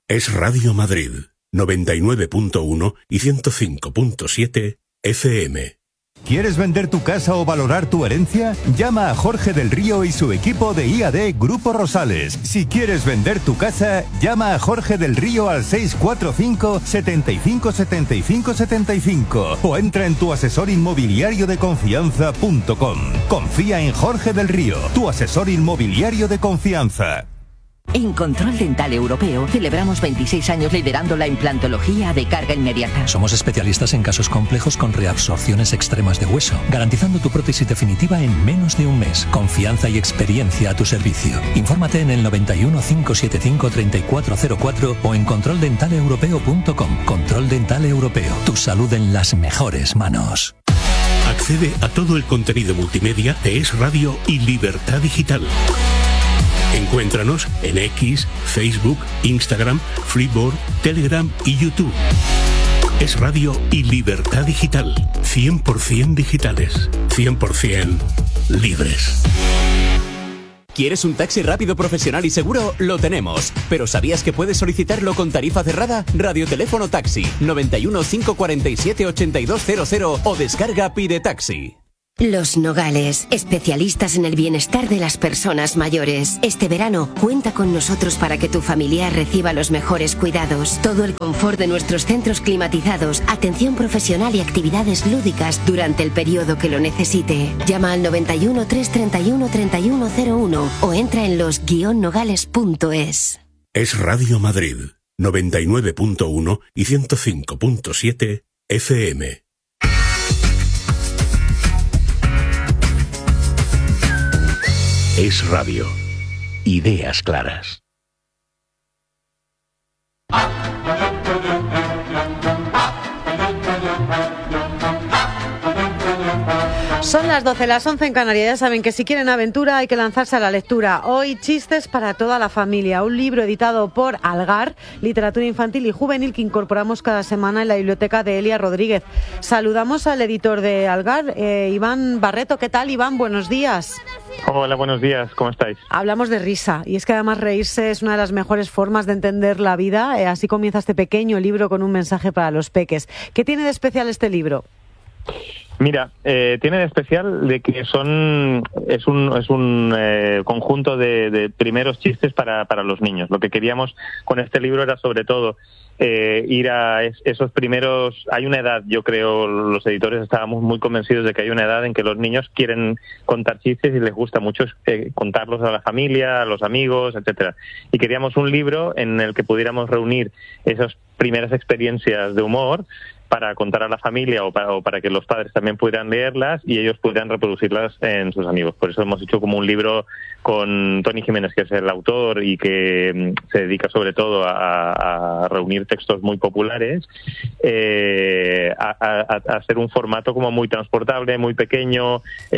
Es Radio Madrid, 99.1 y 105.7 FM. ¿Quieres vender tu casa o valorar tu herencia? Llama a Jorge del Río y su equipo de IAD Grupo Rosales. Si quieres vender tu casa, llama a Jorge del Río al 645 75 75 75 o entra en tuasesorinmobiliariodeconfianza.com. Confía en Jorge del Río, tu asesor inmobiliario de confianza. En Control Dental Europeo celebramos 26 años liderando la implantología de carga inmediata. Somos especialistas en casos complejos con reabsorciones extremas de hueso, garantizando tu prótesis definitiva en menos de un mes. Confianza y experiencia a tu servicio. Infórmate en el 91 575 3404 o en controldentaleuropeo.com. Control Dental Europeo. Tu salud en las mejores manos. Accede a todo el contenido multimedia de Es Radio y Libertad Digital. Encuéntranos en X, Facebook, Instagram, Freeboard, Telegram y YouTube. Es Radio y Libertad Digital. 100% digitales. 100% libres. ¿Quieres un taxi rápido, profesional y seguro? Lo tenemos. ¿Pero sabías que puedes solicitarlo con tarifa cerrada? Radioteléfono Taxi 91 547 8200 o descarga Pide Taxi. Los Nogales, especialistas en el bienestar de las personas mayores. Este verano, cuenta con nosotros para que tu familiar reciba los mejores cuidados. Todo el confort de nuestros centros climatizados, atención profesional y actividades lúdicas durante el periodo que lo necesite. Llama al 91 331 3101 o entra en los-nogales.es. Es Radio Madrid, 99.1 y 105.7 FM. Es Radio. Ideas claras. Son las 12, las 11 en Canarias. Ya saben que si quieren aventura hay que lanzarse a la lectura. Hoy, Chistes para toda la familia, un libro editado por Algar, literatura infantil y juvenil que incorporamos cada semana en la biblioteca de Elia Rodríguez. Saludamos al editor de Algar, Iván Barreto. ¿Qué tal, Iván? Buenos días. Hola, buenos días, ¿cómo estáis? Hablamos de risa, y es que además reírse es una de las mejores formas de entender la vida. Así comienza este pequeño libro con un mensaje para los peques. ¿Qué tiene de especial este libro? Mira, tiene de especial de que es un conjunto de primeros chistes para los niños. Lo que queríamos con este libro era sobre todo ir a esos primeros. Hay una edad, yo creo, los editores estábamos muy convencidos de que hay una edad en que los niños quieren contar chistes y les gusta mucho contarlos a la familia, a los amigos, etcétera. Y queríamos un libro en el que pudiéramos reunir esas primeras experiencias de humor para contar a la familia o para que los padres también pudieran leerlas y ellos pudieran reproducirlas en sus amigos. Por eso hemos hecho como un libro con Tony Jiménez, que es el autor y que se dedica sobre todo a reunir textos muy populares, a hacer un formato como muy transportable, muy pequeño,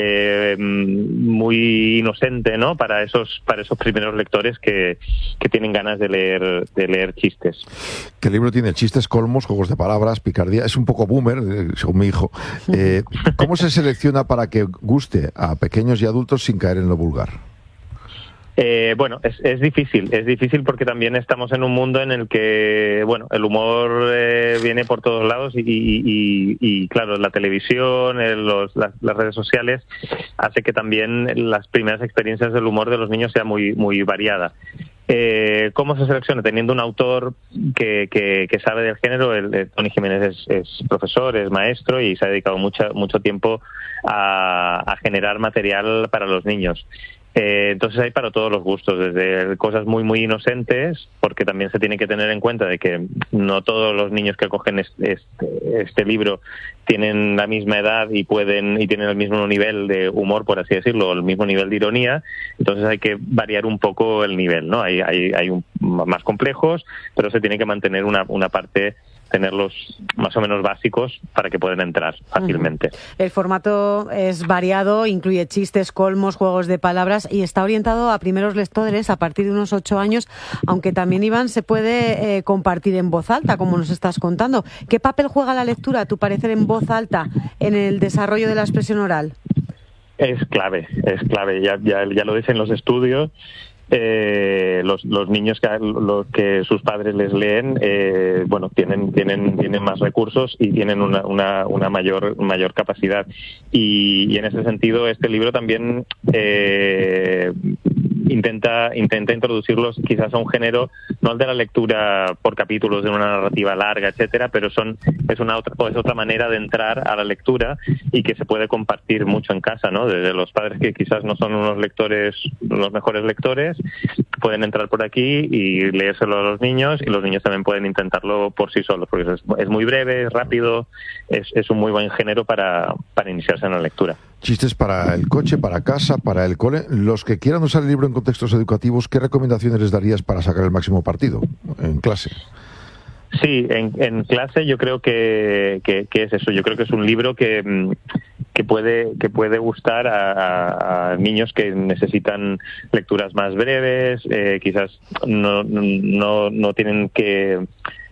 muy inocente, ¿no? Para esos primeros lectores que tienen ganas de leer chistes. Que el libro tiene chistes, colmos, juegos de palabras, picardía. Es un poco boomer, según mi hijo. ¿Cómo se selecciona para que guste a pequeños y adultos sin caer en lo vulgar? Bueno, es difícil porque también estamos en un mundo en el que, bueno, el humor viene por todos lados y claro, la televisión, las redes sociales hace que también las primeras experiencias del humor de los niños sea muy variada. ¿Cómo se selecciona? Teniendo un autor que sabe del género. Tony Jiménez es profesor, es maestro y se ha dedicado mucho tiempo a generar material para los niños. Entonces hay para todos los gustos, desde cosas muy inocentes, porque también se tiene que tener en cuenta de que no todos los niños que cogen este libro tienen la misma edad y tienen el mismo nivel de humor, por así decirlo, el mismo nivel de ironía. Entonces hay que variar un poco el nivel, ¿no? Hay más complejos, pero se tiene que mantener una parte, tenerlos más o menos básicos para que puedan entrar fácilmente. El formato es variado, incluye chistes, colmos, juegos de palabras y está orientado a primeros lectores a partir de unos 8 años, aunque también, Iván, se puede compartir en voz alta, como nos estás contando. ¿Qué papel juega la lectura, a tu parecer, en voz alta en el desarrollo de la expresión oral? Es clave, ya lo dicen los estudios. los niños que sus padres les leen, bueno, tienen más recursos y tienen una mayor capacidad. Y en ese sentido, este libro también intenta introducirlos quizás a un género, no el de la lectura por capítulos de una narrativa larga, etcétera, pero es otra manera de entrar a la lectura y que se puede compartir mucho en casa, ¿no? Desde los padres que quizás no son los mejores lectores, pueden entrar por aquí y leérselo a los niños, y los niños también pueden intentarlo por sí solos, porque es muy breve, es rápido, es un muy buen género para iniciarse en la lectura. Chistes para el coche, para casa, para el cole. Los que quieran usar el libro en contextos educativos, ¿qué recomendaciones les darías para sacar el máximo partido en clase? Sí, en clase yo creo que es eso. Yo creo que es un libro que puede gustar a niños que necesitan lecturas más breves, quizás no tienen que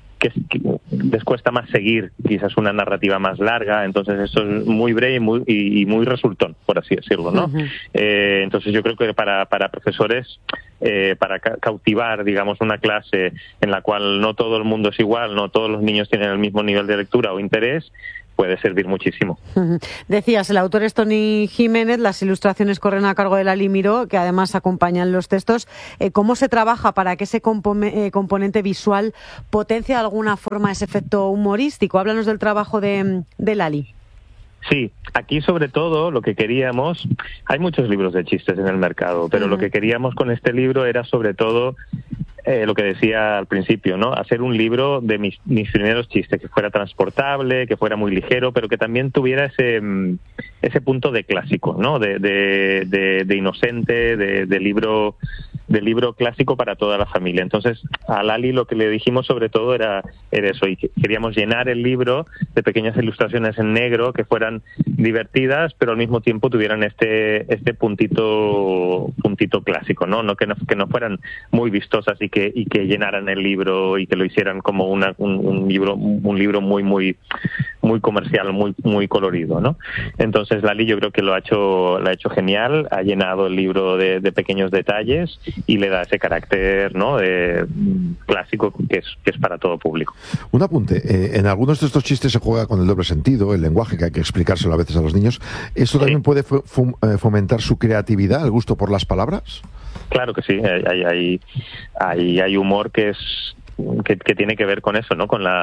les cuesta más seguir quizás una narrativa más larga, entonces esto es muy breve y muy resultón, por así decirlo, ¿no? Uh-huh. Entonces yo creo que para profesores, para cautivar, digamos, una clase en la cual no todo el mundo es igual, no todos los niños tienen el mismo nivel de lectura o interés, puede servir muchísimo. Decías, el autor es Toni Jiménez, las ilustraciones corren a cargo de Lali Miró, que además acompañan los textos. ¿Cómo se trabaja para que ese componente visual potencie de alguna forma ese efecto humorístico? Háblanos del trabajo de Lali. Sí, aquí sobre todo lo que queríamos, hay muchos libros de chistes en el mercado, pero lo que queríamos con este libro era sobre todo lo que decía al principio, ¿no? Hacer un libro de mis primeros chistes, que fuera transportable, que fuera muy ligero, pero que también tuviera ese punto de clásico, ¿no? De inocente, de libro clásico para toda la familia. Entonces, a Lali lo que le dijimos sobre todo era eso, y queríamos llenar el libro de pequeñas ilustraciones en negro que fueran divertidas, pero al mismo tiempo tuvieran este puntito clásico, ¿no? Que no fueran muy vistosas y que llenaran el libro y que lo hicieran como un libro muy comercial, muy colorido, ¿no? Entonces Lali yo creo que lo ha hecho genial, ha llenado el libro de pequeños detalles y le da ese carácter, ¿no? Clásico que es para todo público. Un apunte, en algunos de estos chistes se juega con el doble sentido, el lenguaje, que hay que explicárselo a veces a los niños. ¿Esto también puede fomentar su creatividad, el gusto por las palabras? Claro que sí, hay humor que tiene que ver con eso, ¿no? Con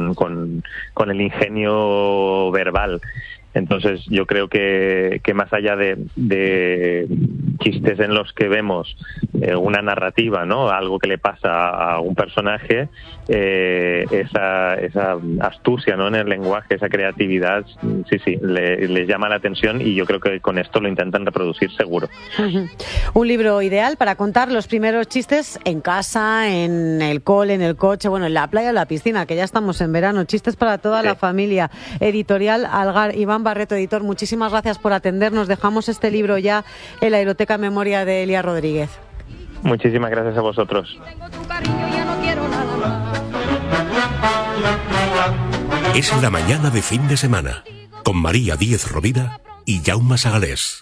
el ingenio verbal. Entonces yo creo que más allá de chistes en los que vemos una narrativa, ¿no? Algo que le pasa a un personaje, esa astucia, ¿no? En el lenguaje, esa creatividad, sí, les llama la atención, y yo creo que con esto lo intentan reproducir seguro. Un libro ideal para contar los primeros chistes en casa, en el cole, en el coche, bueno, en la playa o en la piscina, que ya estamos en verano. Chistes para toda la familia. Editorial Algar. Iván Barreto, editor, muchísimas gracias por atendernos. Dejamos este libro ya en la Biblioteca en Memoria de Elia Rodríguez. Muchísimas gracias a vosotros. Es la mañana de fin de semana, con María Díez Rovira y Jaume Sagalés.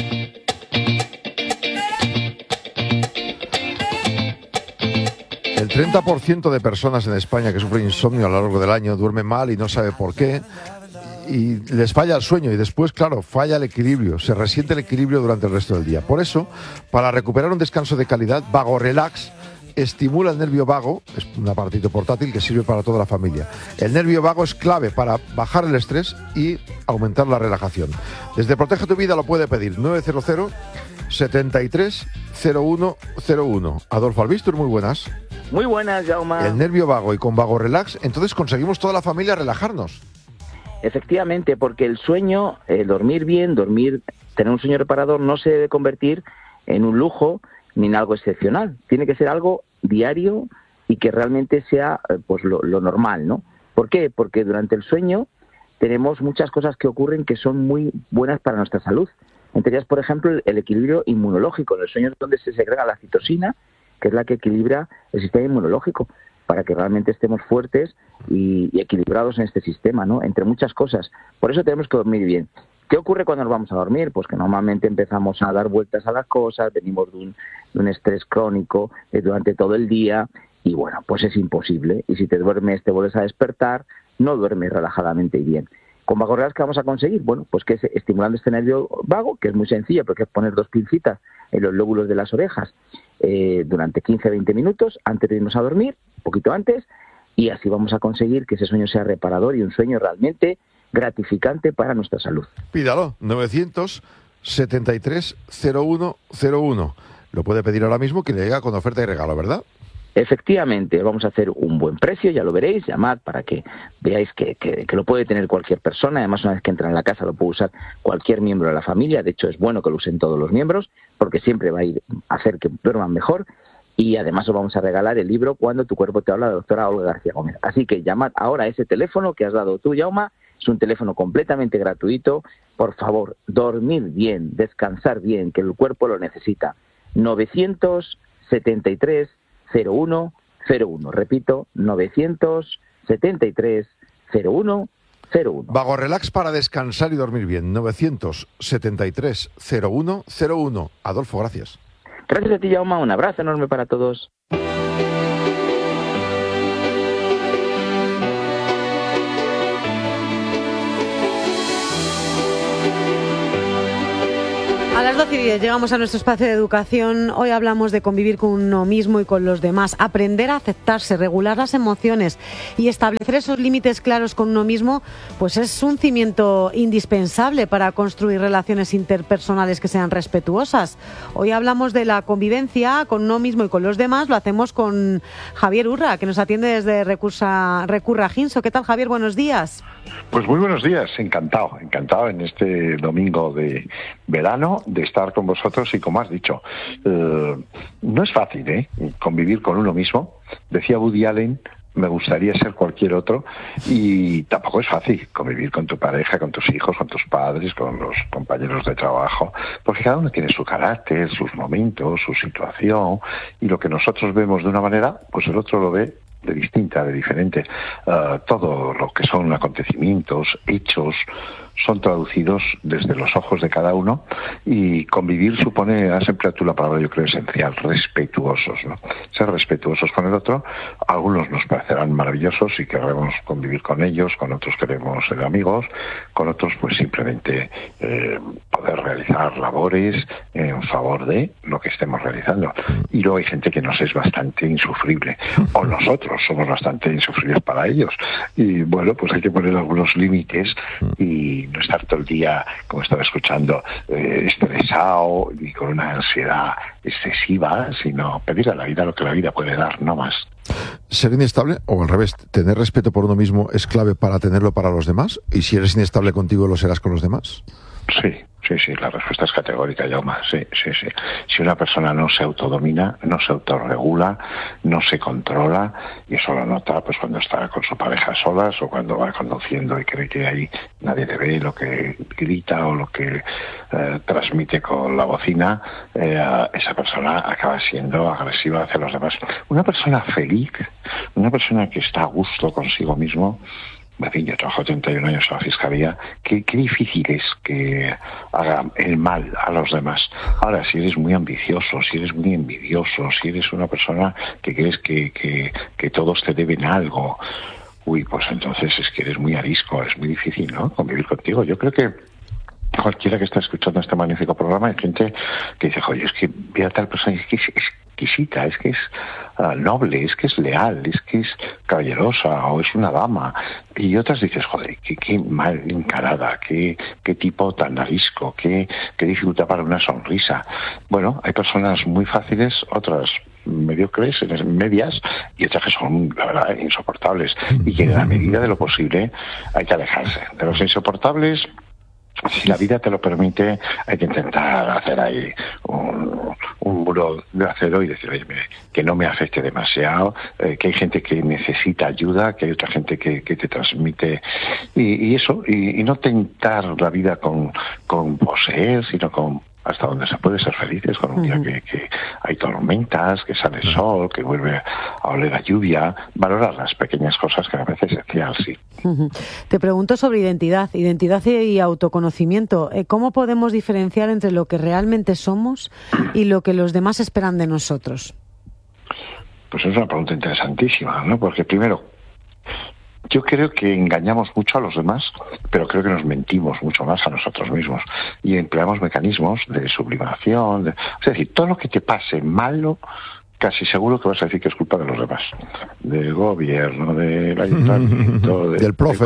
El 30% de personas en España que sufren insomnio a lo largo del año duermen mal y no sabe por qué. Y les falla el sueño y después, claro, falla el equilibrio, se resiente el equilibrio durante el resto del día. Por eso, para recuperar un descanso de calidad, Vago Relax estimula el nervio vago, es un aparatito portátil que sirve para toda la familia. El nervio vago es clave para bajar el estrés y aumentar la relajación. Desde Protege tu Vida lo puede pedir 900 73 0101. Adolfo Albistur, muy buenas. Muy buenas, Jaume. El nervio vago, y con Vago Relax, entonces conseguimos toda la familia relajarnos. Efectivamente, porque el sueño, dormir bien, tener un sueño reparador no se debe convertir en un lujo ni en algo excepcional. Tiene que ser algo diario y que realmente sea pues lo normal, ¿no? ¿Por qué? Porque durante el sueño tenemos muchas cosas que ocurren que son muy buenas para nuestra salud. Entre ellas, por ejemplo, el equilibrio inmunológico. En el sueño es donde se segrega la citosina, que es la que equilibra el sistema inmunológico, para que realmente estemos fuertes y equilibrados en este sistema, ¿no? Entre muchas cosas. Por eso tenemos que dormir bien. ¿Qué ocurre cuando nos vamos a dormir? Pues que normalmente empezamos a dar vueltas a las cosas, venimos de un estrés crónico durante todo el día y bueno, pues es imposible. Y si te duermes, te vuelves a despertar, no duermes relajadamente y bien. ¿Con Vago Relax qué vamos a conseguir? Bueno, pues que es estimulando este nervio vago, que es muy sencillo, porque es poner 2 pincitas en los lóbulos de las orejas durante 15-20 minutos antes de irnos a dormir, un poquito antes, y así vamos a conseguir que ese sueño sea reparador y un sueño realmente gratificante para nuestra salud. Pídalo, 973-0101. Lo puede pedir ahora mismo, que le llega con oferta y regalo, ¿verdad? Efectivamente, vamos a hacer un buen precio, ya lo veréis, llamad para que veáis que lo puede tener cualquier persona, además una vez que entra en la casa lo puede usar cualquier miembro de la familia, de hecho es bueno que lo usen todos los miembros, porque siempre va a ir a hacer que duerman mejor, y además os vamos a regalar el libro Cuando tu cuerpo te habla, de la doctora Olga García Gómez. Así que llamad ahora a ese teléfono que has dado tú, Jaume, es un teléfono completamente gratuito, por favor, dormir bien, descansar bien, que el cuerpo lo necesita, 973 0101, repito, 973 0101. Vago Relax para descansar y dormir bien, 973 0101. Adolfo, gracias. Gracias a ti, Jaume, un abrazo enorme para todos. A las 12:10 llegamos a nuestro espacio de educación. Hoy hablamos de convivir con uno mismo y con los demás, aprender a aceptarse, regular las emociones y establecer esos límites claros con uno mismo, pues es un cimiento indispensable para construir relaciones interpersonales que sean respetuosas. Hoy hablamos de la convivencia con uno mismo y con los demás. Lo hacemos con Javier Urra, que nos atiende desde Recurra Ginso. ¿Qué tal, Javier? Buenos días. Pues muy buenos días, encantado en este domingo de verano de estar con vosotros y como has dicho, no es fácil convivir con uno mismo. Decía Woody Allen, me gustaría ser cualquier otro, y tampoco es fácil convivir con tu pareja, con tus hijos, con tus padres, con los compañeros de trabajo, porque cada uno tiene su carácter, sus momentos, su situación, y lo que nosotros vemos de una manera, pues el otro lo ve de distinta, de diferente. Todo lo que son acontecimientos, hechos, son traducidos desde los ojos de cada uno, y convivir supone, has empleado tú la palabra, yo creo, esencial, respetuosos, ¿no? Ser respetuosos con el otro. Algunos nos parecerán maravillosos y queremos convivir con ellos, con otros queremos ser amigos, con otros pues simplemente poder realizar labores en favor de lo que estemos realizando. Y luego hay gente que nos es bastante insufrible, o nosotros somos bastante insufribles para ellos, y bueno, pues hay que poner algunos límites y no estar todo el día, como estaba escuchando, estresado y con una ansiedad excesiva, sino pedir a la vida lo que la vida puede dar, no más. ¿Ser inestable, o al revés, tener respeto por uno mismo es clave para tenerlo para los demás? ¿Y si eres inestable contigo, lo serás con los demás? Sí, la respuesta es categórica, Jaume, sí. Si una persona no se autodomina, no se autorregula, no se controla, y eso lo nota pues cuando está con su pareja solas o cuando va conduciendo y cree que ahí nadie le ve lo que grita o lo que transmite con la bocina, esa persona acaba siendo agresiva hacia los demás. Una persona feliz, una persona que está a gusto consigo mismo. En fin, yo trabajo 31 años en la Fiscalía. Qué difícil es que haga el mal a los demás. Ahora, si eres muy ambicioso, si eres muy envidioso, si eres una persona que crees que todos te deben algo, pues entonces es que eres muy arisco, es muy difícil, ¿no?, convivir contigo. Yo creo que cualquiera que está escuchando este magnífico programa, hay gente que dice, oye, es que ve a tal persona, es que es exquisita, es que es noble, es que es leal, es que es caballerosa, o es una dama, y otras dices, joder, qué mal encarada, qué tipo tan arisco, qué dificultad para una sonrisa. Bueno, hay personas muy fáciles, otras mediocres, medias, y otras que son, la verdad, insoportables, y que en la medida de lo posible hay que alejarse de los insoportables. Si la vida te lo permite, hay que intentar hacer ahí un muro de acero y decir, oye, que no me afecte demasiado, que hay gente que necesita ayuda, que hay otra gente que te transmite, y eso, y no tentar la vida con poseer, sino con hasta donde se puede ser felices, con un día que hay tormentas, que sale el sol, que vuelve a oler a lluvia, valorar las pequeñas cosas que me parece esencial, sí. Te pregunto sobre identidad y autoconocimiento. ¿Cómo podemos diferenciar entre lo que realmente somos y lo que los demás esperan de nosotros? Pues es una pregunta interesantísima, ¿no? Porque primero, yo creo que engañamos mucho a los demás, pero creo que nos mentimos mucho más a nosotros mismos y empleamos mecanismos de sublimación, es decir, todo lo que te pase malo, casi seguro que vas a decir que es culpa de los demás, del gobierno, del ayuntamiento, del profe.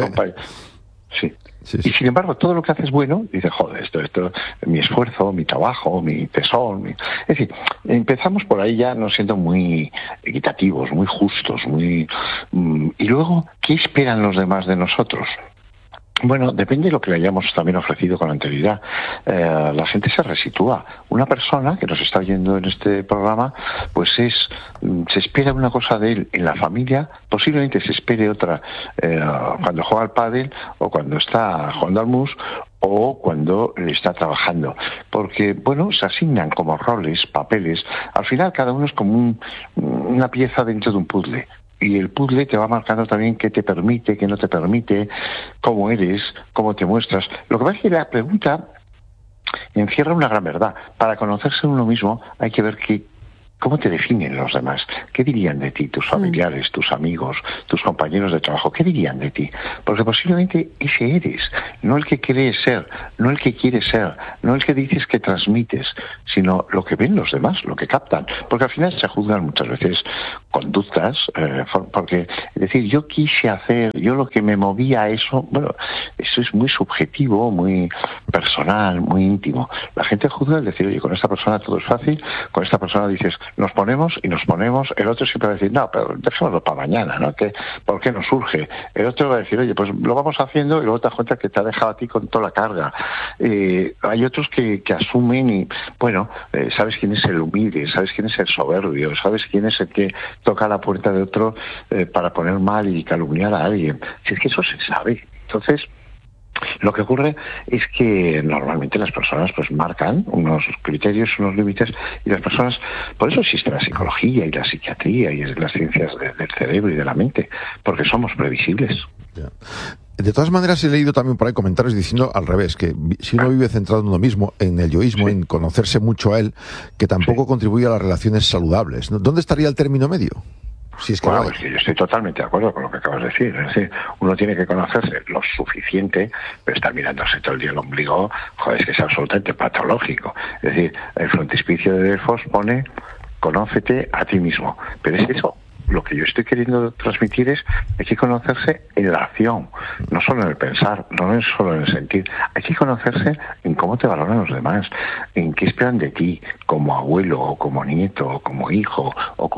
Sí. Y sin embargo, todo lo que haces bueno, dices, joder, esto, mi esfuerzo, mi trabajo, mi tesón. Es decir, empezamos por ahí ya no siendo muy equitativos, muy justos, y luego, ¿qué esperan los demás de nosotros? Bueno, depende de lo que le hayamos también ofrecido con anterioridad. La gente se resitúa. Una persona que nos está oyendo en este programa, pues se espera una cosa de él en la familia, posiblemente se espere otra cuando juega al pádel o cuando está jugando al mus o cuando está trabajando. Porque, bueno, se asignan como roles, papeles. Al final cada uno es como una pieza dentro de un puzzle. Y el puzzle te va marcando también qué te permite, qué no te permite, cómo eres, cómo te muestras. Lo que pasa es que la pregunta encierra una gran verdad. Para conocerse uno mismo hay que ver cómo te definen los demás. ¿Qué dirían de ti tus familiares, tus amigos, tus compañeros de trabajo? ¿Qué dirían de ti? Porque posiblemente ese eres, no el que crees ser, no el que quieres ser, no el que dices que transmites, sino lo que ven los demás, lo que captan. Porque al final se juzgan muchas veces conductas, porque, es decir, yo quise hacer, yo lo que me movía a eso, bueno, eso es muy subjetivo, muy personal, muy íntimo. La gente juzga el decir, oye, con esta persona todo es fácil, con esta persona dices, nos ponemos, el otro siempre va a decir, no, pero dejémoslo para mañana, ¿no? ¿Por qué no surge? El otro va a decir, oye, pues lo vamos haciendo y luego te das cuenta que te ha dejado a ti con toda la carga. Hay otros que asumen y, bueno, sabes quién es el humilde, sabes quién es el soberbio, sabes quién es el que toca la puerta de otro para poner mal y calumniar a alguien. Si es que eso se sabe. Entonces, lo que ocurre es que normalmente las personas pues marcan unos criterios, unos límites, y las personas, por eso existe la psicología y la psiquiatría y las ciencias del cerebro y de la mente, porque somos previsibles. Yeah. De todas maneras, he leído también por ahí comentarios diciendo al revés, que si uno vive centrado en uno mismo, en el yoísmo, en conocerse mucho a él, que tampoco contribuye a las relaciones saludables, ¿no? ¿Dónde estaría el término medio? Si es que bueno, pues yo estoy totalmente de acuerdo con lo que acabas de decir. Es decir, uno tiene que conocerse lo suficiente, pero estar mirándose todo el día el ombligo, joder, es que es absolutamente patológico. Es decir, el frontispicio de Delfos pone, conócete a ti mismo. Pero es eso. Lo que yo estoy queriendo transmitir es hay que conocerse en la acción, no solo en el pensar, no es solo en el sentir. Hay que conocerse en cómo te valoran los demás, en qué esperan de ti, como abuelo, o como nieto, o como hijo, o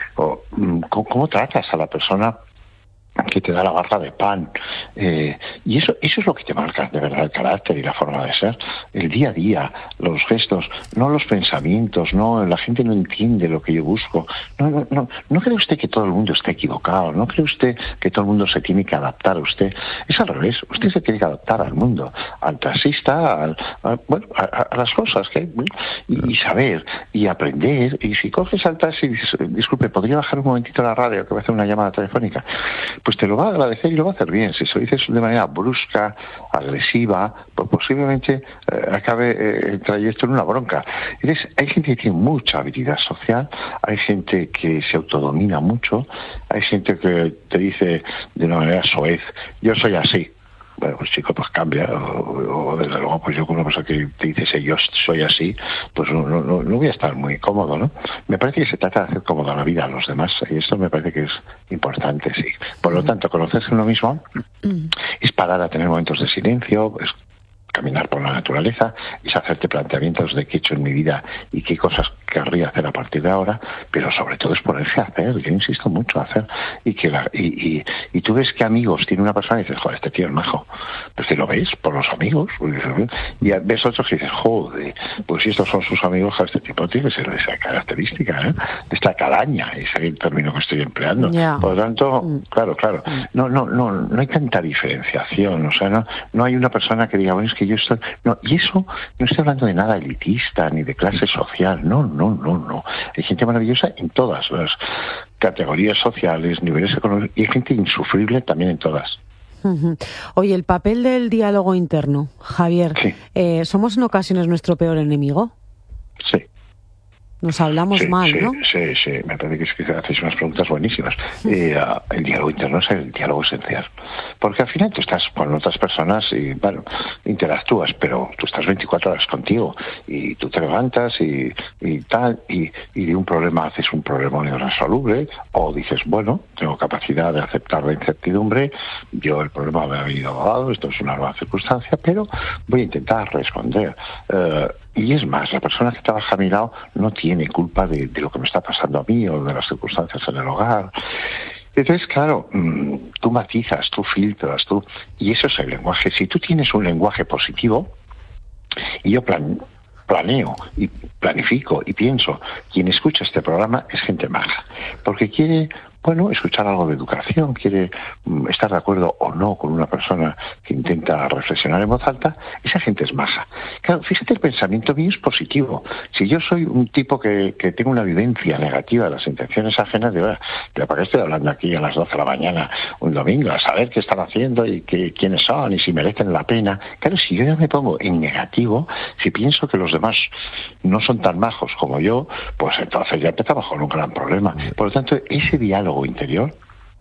cómo tratas a la persona que te da la barra de pan. Y eso es lo que te marca de verdad el carácter y la forma de ser. El día a día, los gestos, no los pensamientos, no, la gente no entiende lo que yo busco. No cree usted que todo el mundo está equivocado, no cree usted que todo el mundo se tiene que adaptar a usted. Es al revés, usted se tiene que adaptar al mundo, al taxista, a las cosas que hay, y saber, y aprender. Y si coges al taxi y dices, disculpe, ¿podría bajar un momentito la radio que voy a hacer una llamada telefónica? Pues te lo va a agradecer y lo va a hacer bien. Si se lo dices de manera brusca, agresiva, pues posiblemente acabe el trayecto en una bronca. Entonces, hay gente que tiene mucha habilidad social, hay gente que se autodomina mucho, hay gente que te dice de una manera soez, yo soy así. Bueno, pues chico, pues cambia, o desde luego, pues yo con una persona que te dice yo soy así, pues no voy a estar muy cómodo, ¿no? Me parece que se trata de hacer cómoda la vida a los demás, y esto me parece que es importante, sí. Por lo tanto, conocerse uno mismo es parar a tener momentos de silencio, es caminar por la naturaleza, es hacerte planteamientos de qué he hecho en mi vida y qué cosas querría hacer a partir de ahora, pero sobre todo es ponerse a hacer, yo insisto mucho a hacer, y tú ves que amigos tiene una persona y dices, joder, este tío es majo, pues te lo ves por los amigos, y ves otros que dices, joder, pues si estos son sus amigos, este tipo tiene que ser de esa característica, de esta calaña, ese es el término que estoy empleando. Yeah. Por lo tanto, claro, no hay tanta diferenciación, o sea, no hay una persona que diga, bueno, es que yo estoy... No, y eso no estoy hablando de nada elitista ni de clase social, no. no. Hay gente maravillosa en todas las categorías sociales, niveles económicos, y hay gente insufrible también en todas. Oye, el papel del diálogo interno, Javier, sí. ¿Somos en ocasiones nuestro peor enemigo? Sí. Nos hablamos mal, ¿no? Sí, me parece que hacéis unas preguntas buenísimas. El diálogo interno es el diálogo esencial. Porque al final tú estás con otras personas y, bueno, interactúas, pero tú estás 24 horas contigo y tú te levantas y tal, y de un problema haces un problema irresoluble, o dices, bueno, tengo capacidad de aceptar la incertidumbre, yo el problema me ha venido dado, esto es una nueva circunstancia, pero voy a intentar responder. Y es más, la persona que trabaja a mi lado no tiene culpa de lo que me está pasando a mí o de las circunstancias en el hogar. Entonces, claro, tú matizas, tú filtras, y eso es el lenguaje. Si tú tienes un lenguaje positivo, y yo planeo y planifico y pienso, quien escucha este programa es gente maja, porque quiere, bueno, escuchar algo de educación, quiere estar de acuerdo o no con una persona que intenta reflexionar en voz alta, esa gente es maja. Claro, fíjate, el pensamiento mío es positivo. Si yo soy un tipo que tengo una vivencia negativa de las intenciones ajenas, de ¿para qué estoy hablando aquí a las 12 de la mañana un domingo? A saber qué están haciendo y quiénes son y si merecen la pena. Claro, si yo ya me pongo en negativo, si pienso que los demás no son tan majos como yo, pues entonces ya empezamos con un gran problema. Por lo tanto, ese diálogo interior.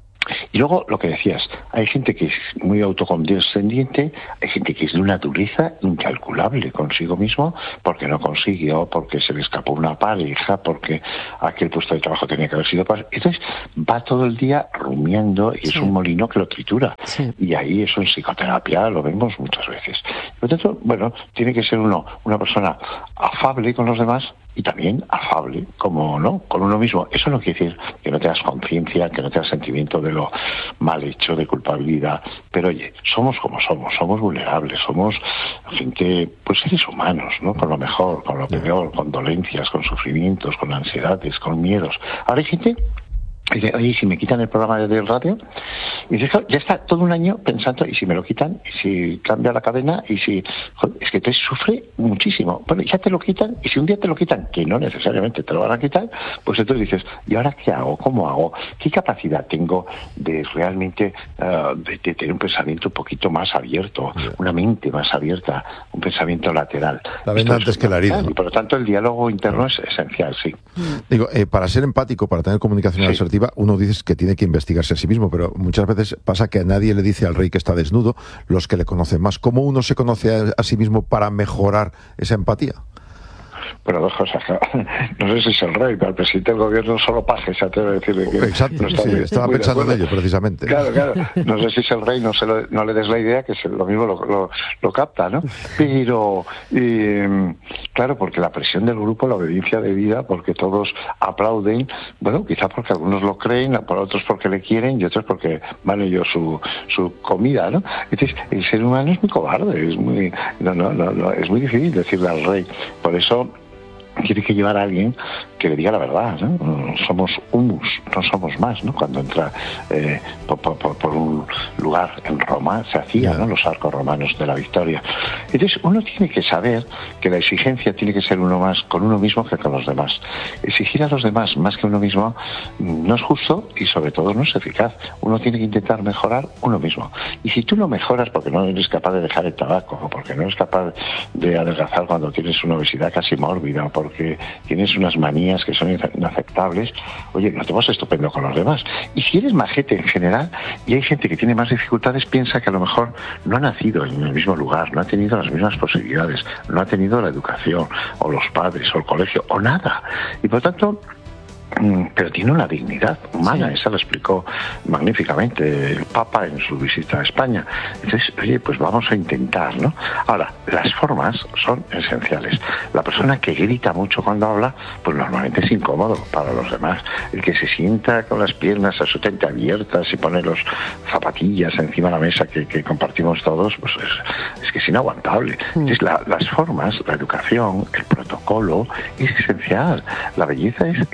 Y luego lo que decías, hay gente que es muy autocondescendiente, hay gente que es de una dureza incalculable consigo mismo, porque no consiguió, porque se le escapó una pareja, porque aquel puesto de trabajo tenía que haber sido para... Entonces va todo el día rumiando y es un molino que lo tritura. Sí. Y ahí eso en psicoterapia lo vemos muchas veces. Por lo tanto, bueno, tiene que ser una persona afable con los demás, y también afable, como no, con uno mismo. Eso no quiere decir que no tengas conciencia, que no tengas sentimiento de lo mal hecho, de culpabilidad. Pero oye, somos como somos vulnerables, somos gente, pues seres humanos, ¿no? Con lo mejor, con lo peor, con dolencias, con sufrimientos, con ansiedades, con miedos. Ahora hay gente y dice, oye, si me quitan el programa del radio, y dice, ya está todo un año pensando, y si me lo quitan, y si cambia la cadena, y si... Joder, es que te sufre muchísimo. Bueno, ya te lo quitan, y si un día te lo quitan, que no necesariamente te lo van a quitar, pues entonces dices, ¿y ahora qué hago? ¿Cómo hago? ¿Qué capacidad tengo de realmente de tener un pensamiento un poquito más abierto, una mente más abierta, un pensamiento lateral? La venda antes que la herida. Y por lo tanto el diálogo interno es esencial, sí. Digo, para ser empático, para tener comunicación asertiva, uno dice que tiene que investigarse a sí mismo, pero muchas veces pasa que a nadie le dice al rey que está desnudo, los que le conocen más. ¿Cómo uno se conoce a sí mismo para mejorar esa empatía? Bueno, dos cosas. No sé si es el rey, pero el presidente del gobierno solo paje, se atreve a decirle que... Exacto, no sí, estaba pensando en ello, precisamente. Claro. No sé si es el rey, no le des la idea, que lo mismo lo capta, ¿no? Pero, claro, porque la presión del grupo, la obediencia de vida, porque todos aplauden, bueno, quizá porque algunos lo creen, por otros porque le quieren y otros porque van ellos su comida, ¿no? Entonces, el ser humano es muy cobarde, es muy... No, es muy difícil decirle al rey. Por eso tiene que llevar a alguien que le diga la verdad, ¿no? Somos humus, no somos más, ¿no? Cuando entra por un lugar en Roma, se hacía, ¿no? Los arcos romanos de la victoria. Entonces, uno tiene que saber que la exigencia tiene que ser uno más con uno mismo que con los demás. Exigir a los demás más que uno mismo no es justo y sobre todo no es eficaz. Uno tiene que intentar mejorar uno mismo. Y si tú no mejoras porque no eres capaz de dejar el tabaco, o porque no eres capaz de adelgazar cuando tienes una obesidad casi mórbida, o porque tienes unas manías que son inaceptables, oye, no te vas estupendo con los demás. Y si eres majete en general, y hay gente que tiene más dificultades, piensa que a lo mejor no ha nacido en el mismo lugar, no ha tenido las mismas posibilidades, no ha tenido la educación, o los padres, o el colegio, o nada. Y por tanto, pero tiene una dignidad humana, sí. Esa lo explicó magníficamente el Papa en su visita a España. Entonces, oye, pues vamos a intentar, ¿no? Ahora, las formas son esenciales. La persona que grita mucho cuando habla, pues normalmente es incómodo para los demás. El que se sienta con las piernas absolutamente abiertas y pone los zapatillas encima de la mesa que compartimos todos, pues es que es inaguantable. Entonces, las formas, la educación, el protocolo, es esencial. La belleza es esencial.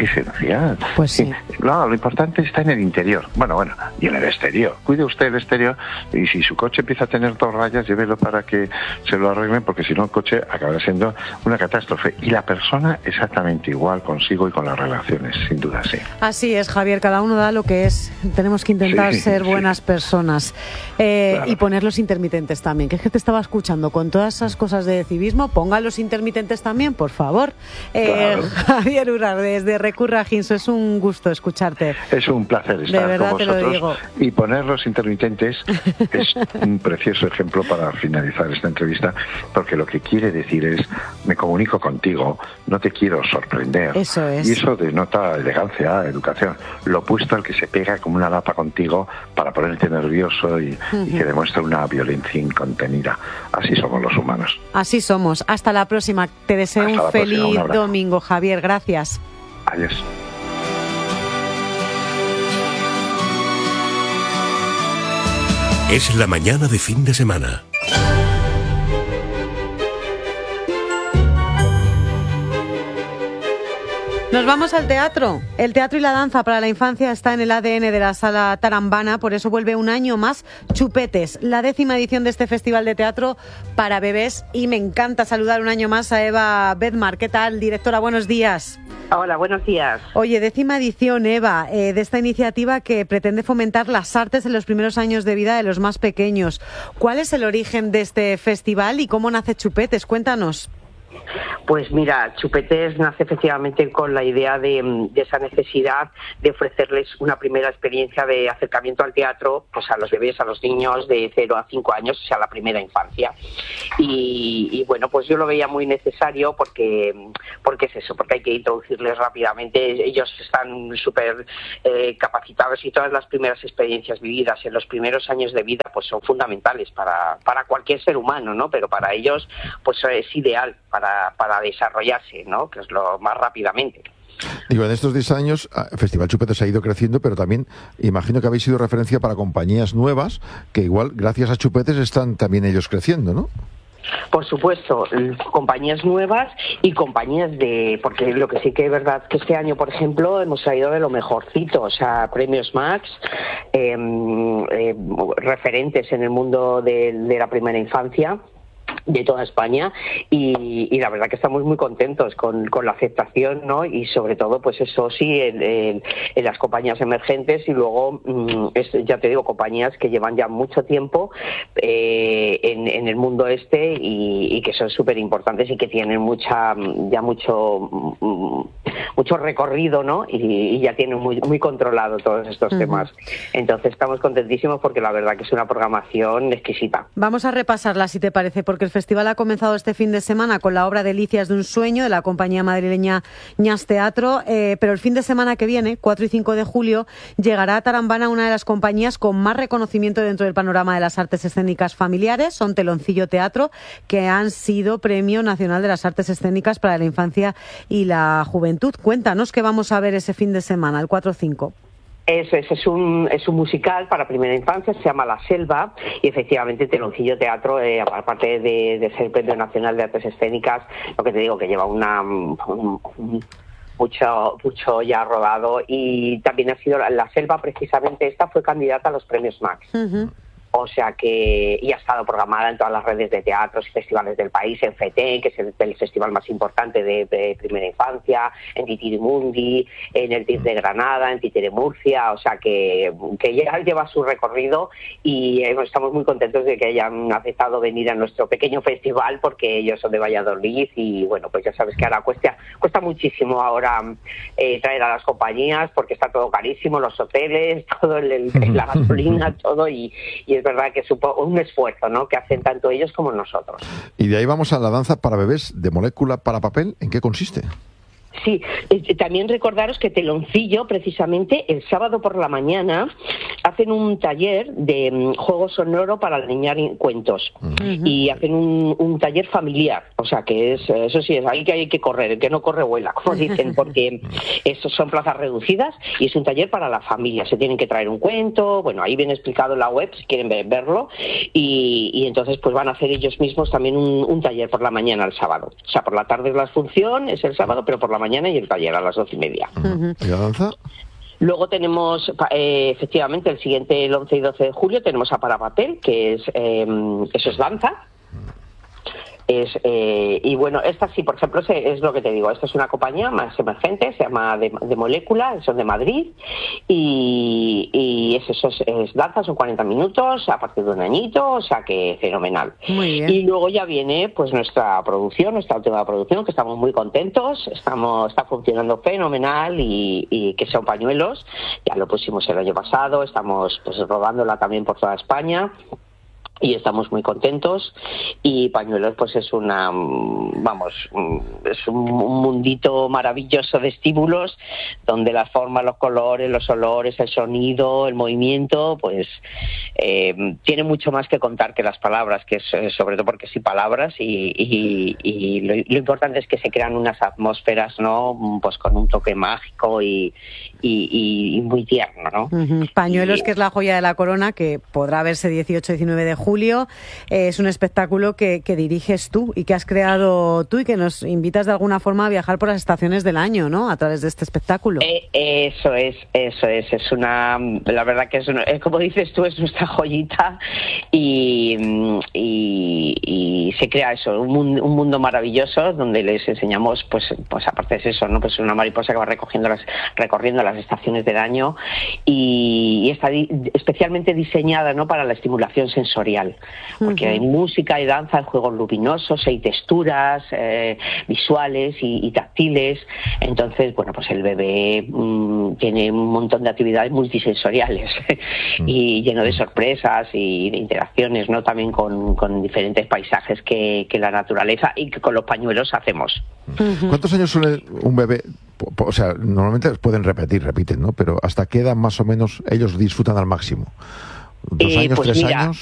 felicidad. Pues sí. Claro, lo importante está en el interior. Bueno, y en el exterior. Cuide usted el exterior, y si su coche empieza a tener 2 rayas, llévelo para que se lo arreglen, porque si no el coche acabará siendo una catástrofe. Y la persona exactamente igual consigo y con las relaciones, sin duda, sí. Así es, Javier, cada uno da lo que es. Tenemos que intentar ser buenas personas. Claro. Y poner los intermitentes también, que es que te estaba escuchando con todas esas cosas de civismo. Pongan los intermitentes también, por favor. Claro. Javier Urar, desde Recurra Ginso, es un gusto escucharte. Es un placer estar con vosotros. Te lo digo. Y poner los intermitentes es un precioso ejemplo para finalizar esta entrevista, porque lo que quiere decir es: me comunico contigo, no te quiero sorprender. Eso es. Y eso denota elegancia, educación. Lo opuesto al que se pega como una lapa contigo para ponerte nervioso y que demuestra una violencia incontenida. Así somos los humanos. Así somos. Hasta la próxima. Te deseo un feliz domingo, Javier. Gracias. Adiós. Es la mañana de fin de semana. Nos vamos al teatro. El teatro y la danza para la infancia está en el ADN de la Sala Tarambana, por eso vuelve un año más Chupetes, la 10ª edición de este festival de teatro para bebés. Y me encanta saludar un año más a Eva Bedmar. ¿Qué tal, directora? Buenos días. Hola, buenos días. Oye, 10ª edición, Eva, de esta iniciativa que pretende fomentar las artes en los primeros años de vida de los más pequeños. ¿Cuál es el origen de este festival y cómo nace Chupetes? Cuéntanos. Pues mira, Chupetes nace efectivamente con la idea de esa necesidad de ofrecerles una primera experiencia de acercamiento al teatro, pues a los bebés, a los niños de 0 a 5 años, o sea, la primera infancia. Y bueno, pues yo lo veía muy necesario porque es eso, porque hay que introducirles rápidamente. Ellos están súper capacitados y todas las primeras experiencias vividas en los primeros años de vida pues son fundamentales para cualquier ser humano, ¿no? Pero para ellos pues es ideal para desarrollarse, ¿no? Que es lo más rápidamente. Digo, en estos 10 años, el Festival Chupetes ha ido creciendo, pero también imagino que habéis sido referencia para compañías nuevas, que igual, gracias a Chupetes, están también ellos creciendo, ¿no? Por supuesto, compañías nuevas y compañías porque lo que sí que es verdad que este año, por ejemplo, hemos traído de lo mejorcito, o sea, premios Max, referentes en el mundo de la primera infancia de toda España y la verdad que estamos muy contentos con la aceptación, ¿no? Y sobre todo, pues eso sí, en las compañías emergentes y luego, ya te digo, compañías que llevan ya mucho tiempo en el mundo y que son súper importantes y que tienen mucho recorrido, ¿no? Y ya tienen muy controlado todos estos temas. Entonces estamos contentísimos porque la verdad que es una programación exquisita. Vamos a repasarla, si te parece, porque el festival ha comenzado este fin de semana con la obra Delicias de un sueño de la compañía madrileña Ñas Teatro, pero el fin de semana que viene, 4 y 5 de julio, llegará a Tarambana una de las compañías con más reconocimiento dentro del panorama de las artes escénicas familiares. Son Teloncillo Teatro, que han sido Premio Nacional de las Artes Escénicas para la Infancia y la Juventud. Cuéntanos qué vamos a ver ese fin de semana, el 4-5. Eso es un musical para primera infancia, se llama La Selva, y efectivamente Teloncillo Teatro, aparte de ser Premio Nacional de Artes Escénicas, lo que te digo, que lleva mucho ya rodado, y también ha sido La Selva, precisamente esta fue candidata a los premios Max. O sea que y ha estado programada en todas las redes de teatros y festivales del país, en FETE, que es el festival más importante de primera infancia, en Titirimundi, en el TIF de Granada, en Títere Murcia, o sea que ya lleva su recorrido y estamos muy contentos de que hayan aceptado venir a nuestro pequeño festival porque ellos son de Valladolid y bueno, pues ya sabes que ahora cuesta muchísimo ahora traer a las compañías porque está todo carísimo, los hoteles, todo la gasolina, todo y es verdad que es un esfuerzo, ¿no?, que hacen tanto ellos como nosotros. Y de ahí vamos a la danza para bebés de molécula para papel. ¿En qué consiste? Sí, también recordaros que Teloncillo, precisamente, el sábado por la mañana hacen un taller de juego sonoro para niñar cuentos y hacen un taller familiar, o sea que eso sí, es ahí que hay que correr, el que no corre vuela, como dicen, porque eso son plazas reducidas y es un taller para la familia, se tienen que traer un cuento, bueno, ahí viene explicado en la web si quieren verlo y entonces pues van a hacer ellos mismos también un taller por la mañana el sábado, o sea por la tarde es la función, es el sábado, pero por la mañana y el taller a las 12:30. ¿Y la danza? Luego tenemos, efectivamente, el siguiente, el 11 y 12 de julio, tenemos a Parapapel, que eso es danza. Y bueno, esta sí, por ejemplo, es lo que te digo, esta es una compañía más emergente, se llama de Molécula, son de Madrid, y eso es danza, son 40 minutos, a partir de un añito, o sea que fenomenal. Muy bien. Y luego ya viene pues nuestra última producción, que estamos muy contentos, está funcionando fenomenal, y que son pañuelos, ya lo pusimos el año pasado, estamos pues rodándola también por toda España, y estamos muy contentos. Y Pañuelos pues es un mundito maravilloso de estímulos donde las formas, los colores, los olores, el sonido, el movimiento pues tiene mucho más que contar que las palabras, que es sobre todo porque sí palabras y lo importante es que se crean unas atmósferas, ¿no? Pues con un toque mágico y muy tierno, ¿no? Pañuelos, que es la joya de la corona, que podrá verse 18-19 de julio. Es un espectáculo que diriges tú y que has creado tú y que nos invitas de alguna forma a viajar por las estaciones del año, ¿no? A través de este espectáculo. Eso es la verdad que es como dices tú, es nuestra joyita y se crea eso, un mundo maravilloso donde les enseñamos pues aparte de eso, ¿no? Pues una mariposa que va recorriendo las estaciones del año y está especialmente diseñada, ¿no? Para la estimulación sensorial, porque hay música, hay danza, hay juegos luminosos, hay texturas visuales y táctiles. Entonces, bueno, pues el bebé tiene un montón de actividades multisensoriales y lleno de sorpresas y de interacciones, ¿no? También con diferentes paisajes que la naturaleza y que con los pañuelos hacemos. ¿Cuántos años suele un bebé? O sea, normalmente repiten, ¿no? Pero ¿hasta qué edad más o menos ellos disfrutan al máximo? ¿2 años, pues 3 mira, años?